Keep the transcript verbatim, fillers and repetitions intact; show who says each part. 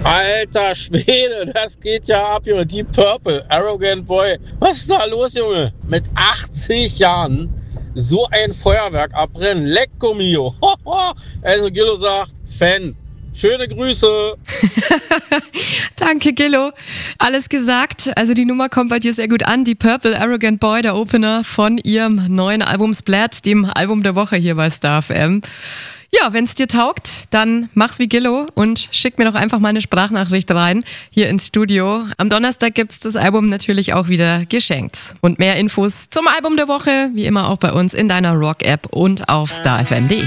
Speaker 1: Alter Schwede, das geht ja ab, Junge. Deep Purple, Arrogant Boy. Was ist da los, Junge? Mit achtzig Jahren so ein Feuerwerk abbrennen. Lecco mio. Also Gillo sagt, Fan. Schöne Grüße.
Speaker 2: Danke, Gillo. Alles gesagt. Also die Nummer kommt bei dir sehr gut an. Die Purple Arrogant Boy, der Opener von ihrem neuen Album Splat, dem Album der Woche hier bei Star F M. Ja, wenn es dir taugt, dann mach's wie Gillo und schick mir doch einfach mal eine Sprachnachricht rein hier ins Studio. Am Donnerstag gibt's das Album natürlich auch wieder geschenkt. Und mehr Infos zum Album der Woche, wie immer auch bei uns in deiner Rock-App und auf star f m punkt d e.